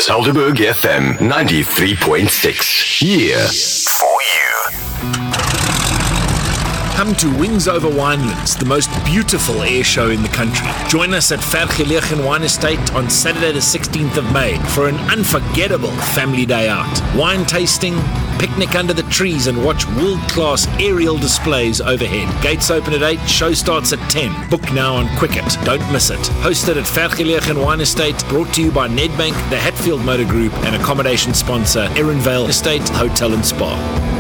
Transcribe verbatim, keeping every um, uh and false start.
Salderberg F M ninety-three point six. Here for you. Come to Wings Over Winelands, the most beautiful air show in the country. Join us at Vergelegen Wine Estate on Saturday the sixteenth of May for an unforgettable family day out. Wine tasting, picnic under the trees and watch world-class aerial displays overhead. Gates open at eight, show starts at ten. Book now on Quicket. Don't miss it. Hosted at Vergelegen Wine Estate, brought to you by Nedbank, the Hatfield Motor Group and accommodation sponsor Erinvale Estate Hotel and Spa.